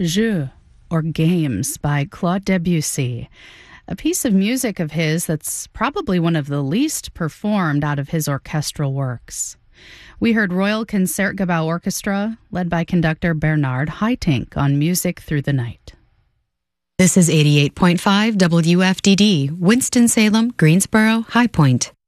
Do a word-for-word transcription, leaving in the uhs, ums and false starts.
Jeux, or Games, by Claude Debussy, a piece of music of his that's probably one of the least performed out of his orchestral works. We heard Royal Concertgebouw Orchestra, led by conductor Bernard Haitink, on Music Through the Night. This is eighty-eight point five W F D D, Winston-Salem, Greensboro, High Point.